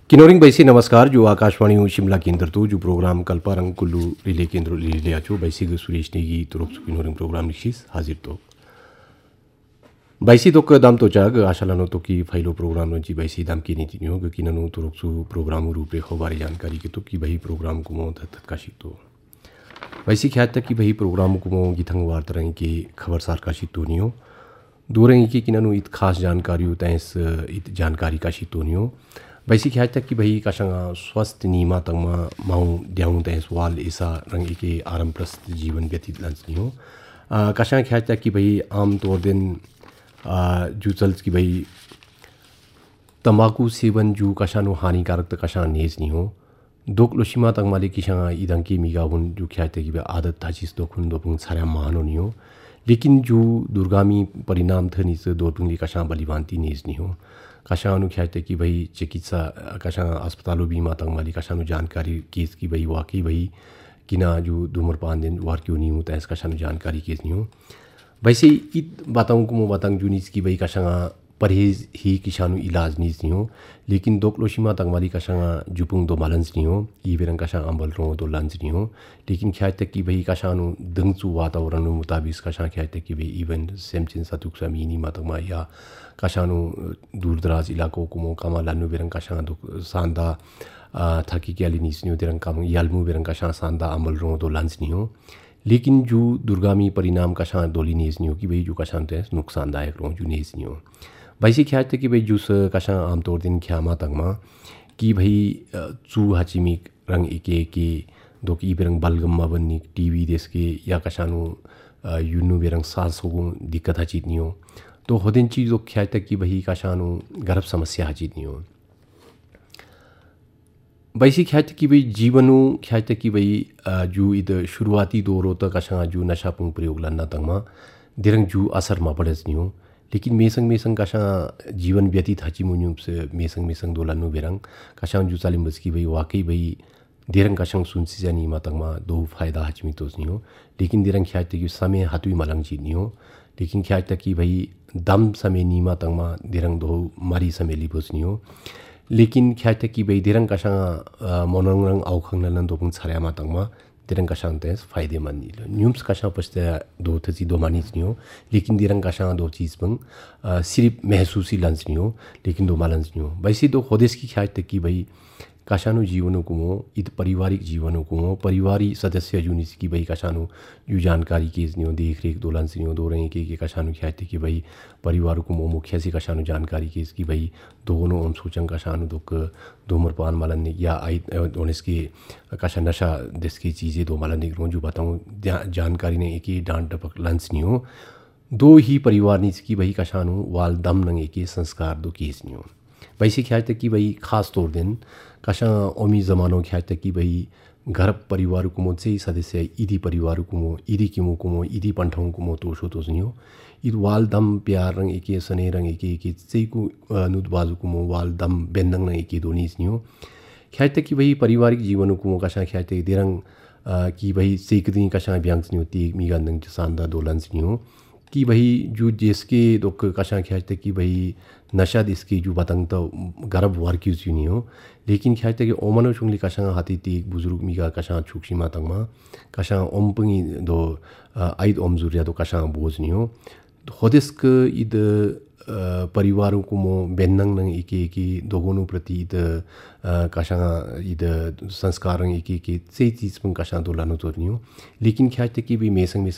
किनोरिंग बैसी नमस्कार जो आकाशवाणी शिमला केंद्र तो जो प्रोग्राम कल्पारंग कुल्लू रिले केंद्र रिले आचो बैसी के सुरेश नेगी तुरक किनोरिंग प्रोग्राम निशीस हाजिर तो बैसी तो दाम तो चाग आशालानो तो की फाइलो प्रोग्राम जी बैसी दाम की नीति हो कि ननु तुरक सु प्रोग्राम रूपे खबारी जानकारी के तो कि भाई प्रोग्राम को मो धत काशी तो वैसी ख्यात तक कि भाई प्रोग्राम को मो गिथंग वार्ता की खबर सार काशी तो नहीं हो दूर की कि ननु इत खास जानकारी होता है इस इत जानकारी काशी तो नहीं हो वैसी ख्यात तक कि भाई काशंगा स्वस्थ नीमा तंगमा माउ द्याउं तैस वाल ऐसा रंग के आरम प्रस्त जीवन व्यतीत लंच नहीं हो काशंगा ख्यात तक कि भाई आम तौर दिन जो चल्स कि भाई तंबाकू सेवन जो काशानु हानिकारक तक काशा नेज नहीं हो दोक लोशिमा तंग माले किशंगा इदंग की मीगा हुन जो ख्यात तक कि भाई आदत थाचिस दोखुन दोपुंग सारा महानो नहीं हो लेकिन जो दुर्गामी परिणाम थे निस दोपुंग काशा बलिवांती नेज नहीं हो काशा अनुख्यात कि भाई चिकित्सा काशा अस्पतालों बीमा तंग माली काशानु जानकारी केस की भाई वाकई भाई किना जो धूम्रपान दिन वार क्यों नहीं होता है इसका काशानु जानकारी केस नहीं हो वैसे इत बातों को मो बातंग जुनीस की भाई काशा परहेज ही किसानु इलाज नहीं हो लेकिन दोकलोशिमा तंगमाली काशा जुपुंग दो मालंस नहीं हो ये बेरंग काशा अंबल रो दो लंच नहीं हो लेकिन ख्यात तक कि भाई काशानु दंगचु वातावरण मुताबिक काशा ख्यात तक कि भाई इवन सेमचिन सतुक समीनी मातंगमा या काशानु दूर दराज इलाकों को मो कामा लानु बेरंग काशा दो सांदा थाकी क्याली निस्नियो देरंग काम यालमु बेरंग काशा सांदा अंबल रो दो लंच नहीं हो लेकिन जो दुर्गामी परिणाम काशा दोली नेज नहीं हो कि भाई जो काशा तो नुकसानदायक रो जो नेज नहीं हो वैसे ख्यात कि भाई जूस काशा आमतौर दिन ख्यामा तंगमा कि भाई चू हाचिमिक रंग एके दो की बेरंग बलगम बन्नी टीवी देश के या काशानु यूनु बेरंग सांस हो दिक्कत हाचित नहीं हो तो होदिन चीज़ तो ख्यात कि भाई काशानु गर्भ समस्या हाचित नहीं हो वैसी ख्यात कि भाई जीवनु ख्यात कि भाई जो इध शुरुआती दौरों तक काशा जो नशा पुंग प्रयोग लन्ना तंगमा दिरंग जो असर मा पड़स नहीं हो लेकिन मेसंग काशा जीवन व्यतीत हाची मुन्यूब से मेसंग दो लन्नु बेरंग काशा जो चालिम बस की भाई वाकई भाई दिरंग काशा सुनसी जानी मा तंगमा दो फायदा हाचमी तो नहीं हो लेकिन दिरंग ख्यात कि समय हाथुई मलंग चीज नहीं हो लेकिन ख्यात कि भाई दम समय नीमा तंगमा दिरंग दो मारी समय लिबोस नहीं हो लेकिन ख्यात कि भाई दिरंग काशा मोनंग आउखंग नलन दोपुंग छाया मा तंगमा दिरंग काशा तेस फायदेमंद न्यूम्स काशा पछते दो थी दो मानीस नहीं हो लेकिन दिरंग काशा दो चीज़ पंग सिर्फ महसूसी लंच नहीं हो लेकिन दो मालंस नहीं हो वैसे दो खोदेश की ख्यात तक कि भाई काशानु जीवनों को मो इत पारिवारिक जीवनों को मो परिवारी सदस्य जुनिस की भाई काशानु जो जानकारी केस नहीं हो देख रेख दो लंच नहीं हो दो रहे कि काशानु ख्यात कि भाई परिवार को मो मुख्य से काशानु जानकारी केस की भाई दोनों ओम सोचंग काशानु दुख धूम्रपान मालन या आई ओनेस की काशा नशा देश की चीज़ें दो मालन निकलो जो बताऊँ जानकारी ने एक ही डांट डपक लंच नहीं हो दो ही परिवार निस की भाई काशानु वाल दम नंग एक संस्कार दो केस नहीं हो वैसे ख्यात तक कि भाई खास तौर दिन काशा ओमी ज़मानों ख्यात तक कि भाई घर परिवार को मो से सदस्य इदी परिवार को मो इदी किमो को मो इदी पंठों को मो तोशो तो नहीं हो id वाल दम प्यार रंग एक सने रंग एक से को नुद बाजू को मो वाल दम बेंदंग रंग एक दोनी नहीं हो ख्यात तक कि भाई पारिवारिक जीवनों को मो काशा ख्यात तक दिरंग कि भाई सेकदी काशा ब्यांग नहीं होती मीगानंग सांदा दोलंस नहीं हो कि भाई जो जिसके दो काशा ख्यात तक कि भाई नशा दिसके जो बतंग तो गर्भ वार की नहीं हो लेकिन ख्यात तक कि ओमनो चुंगली काशा हाथी तीक बुजुर्ग मीगा काशा छुक्षी मा तंगमा काशा ओम पंगी दो आइद ओम जुरिया दो काशा बोझ नहीं हो होदिस्क इद परिवारों को मो बेनंग नंग एक दोगों प्रति इद काशा इद संस्कार एक से चीज़ पंग काशा दो लानो तो नहीं हो लेकिन ख्यात तक कि भी मेसंग